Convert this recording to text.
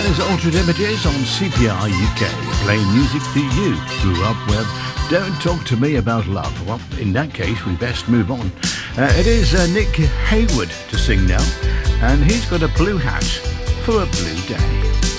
is Altered Images on CPR UK, playing music that you grew up with. Don't talk to me about love. Well, in that case, we best move on. It is Nick Hayward to sing now, and he's got a blue hat for a blue day.